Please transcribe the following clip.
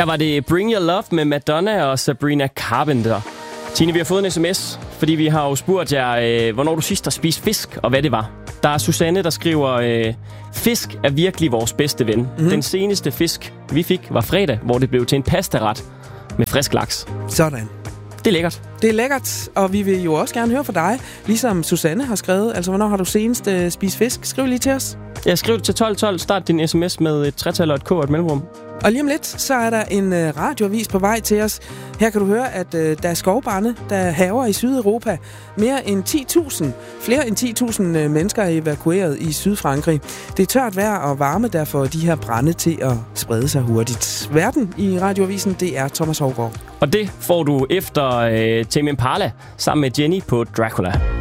Her var det Bring Your Love med Madonna og Sabrina Carpenter. Tine, vi har fået en sms, fordi vi har jo spurgt jer, hvornår du sidst har spist fisk, og hvad det var. Der er Susanne, der skriver, fisk er virkelig vores bedste ven. Den seneste fisk, vi fik, var fredag, hvor det blev til en pastaret med frisk laks. Sådan. Det er lækkert. Det er lækkert, og vi vil jo også gerne høre fra dig, ligesom Susanne har skrevet. Altså, hvornår har du senest spist fisk? Skriv lige til os. Ja, skriv det til 1212. Start din sms med et tretal og et k og et mellemrum. Og lige om lidt, så er der en radioavis på vej til os. Her kan du høre, at der er skovbrande, der hærger i Sydeuropa. Flere end 10.000 mennesker er evakueret i Sydfrankrig. Det er tørt vejr og varme, der får de her brande til at sprede sig hurtigt. Verden i radioavisen, det er Thomas Hougaard. Og det får du efter Tame Impala sammen med Jenny på Dracula.